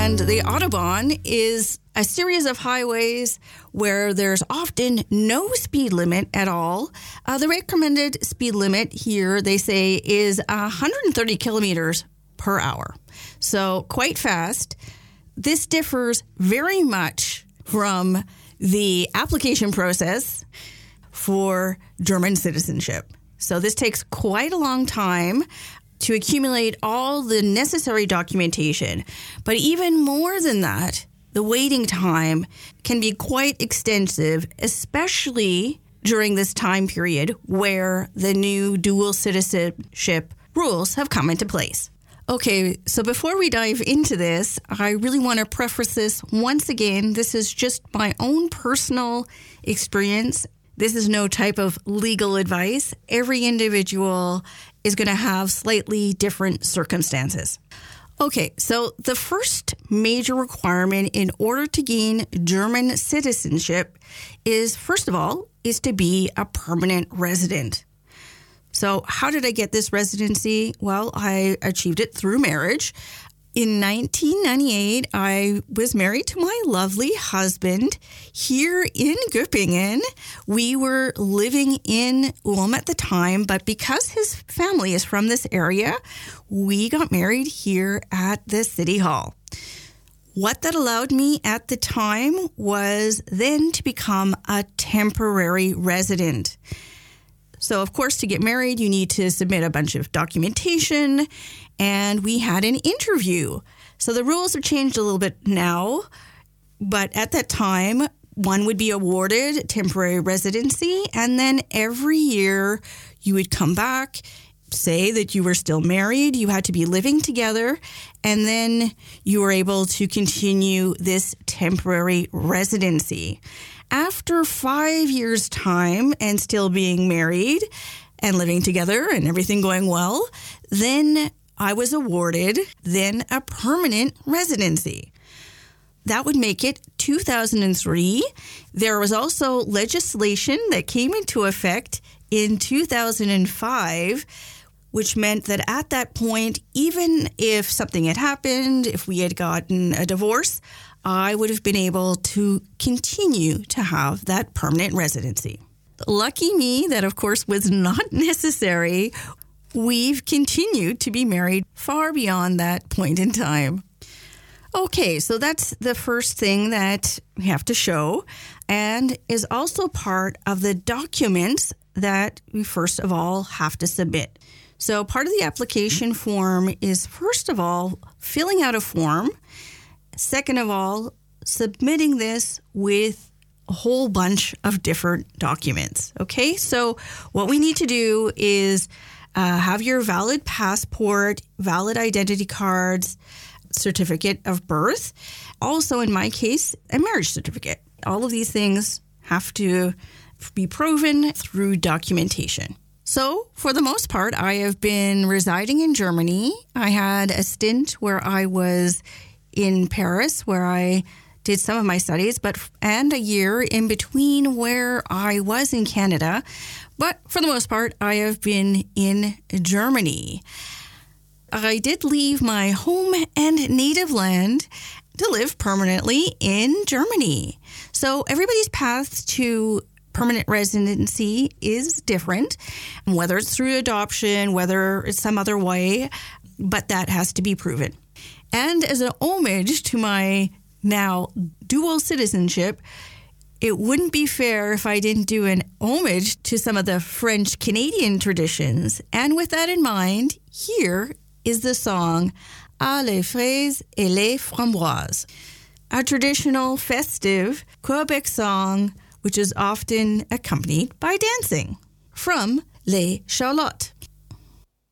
And the Autobahn is a series of highways where there's often no speed limit at all. The recommended speed limit here, they say, is 130 kilometers per hour. So quite fast. This differs very much from the application process for German citizenship. So this takes quite a long time to accumulate all the necessary documentation. But even more than that, the waiting time can be quite extensive, especially during this time period where the new dual citizenship rules have come into place. Okay, so before we dive into this, I really want to preface this once again. This is just my own personal experience. This is no type of legal advice. Every individual is going to have slightly different circumstances. Okay, so the first major requirement in order to gain German citizenship is, first of all, is to be a permanent resident. So how did I get this residency? Well, I achieved it through marriage. In 1998, I was married to my lovely husband here in Göppingen. We were living in Ulm at the time, but because his family is from this area, we got married here at the City Hall. What that allowed me at the time was then to become a temporary resident. So, of course, to get married, you need to submit a bunch of documentation, and we had an interview. So the rules have changed a little bit now, but at that time, one would be awarded temporary residency, and then every year you would come back, say that you were still married, you had to be living together, and then you were able to continue this temporary residency. After 5 years' time and still being married and living together and everything going well, then I was awarded then a permanent residency. That would make it 2003. There was also legislation that came into effect in 2005, which meant that at that point, even if something had happened, if we had gotten a divorce, I would have been able to continue to have that permanent residency. Lucky me, that of course was not necessary. We've continued to be married far beyond that point in time. Okay, so that's the first thing that we have to show, and is also part of the documents that we first of all have to submit. So part of the application form is, first of all, filling out a form. Second of all, submitting this with a whole bunch of different documents. Okay, so what we need to do is have your valid passport, valid identity cards, certificate of birth. Also, in my case, a marriage certificate. All of these things have to be proven through documentation. So, for the most part, I have been residing in Germany. I had a stint where I was in Paris, where I did some of my studies, and a year in between where I was in Canada. But for the most part, I have been in Germany. I did leave my home and native land to live permanently in Germany. So everybody's path to permanent residency is different, whether it's through adoption, whether it's some other way, but that has to be proven. And as an homage to my now dual citizenship, it wouldn't be fair if I didn't do an homage to some of the French-Canadian traditions. And with that in mind, here is the song Ah les fraises et les framboises, a traditional festive Quebec song which is often accompanied by dancing, from Les Charlottes.